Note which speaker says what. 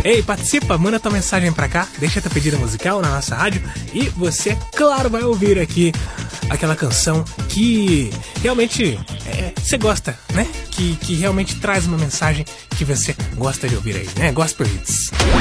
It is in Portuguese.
Speaker 1: Ei, participa, manda tua mensagem pra cá, deixa tua pedida musical na nossa rádio e você, claro, vai ouvir aqui aquela canção que realmente você gosta, né? Que realmente traz uma mensagem que você gosta de ouvir aí, né? Gospel Hits.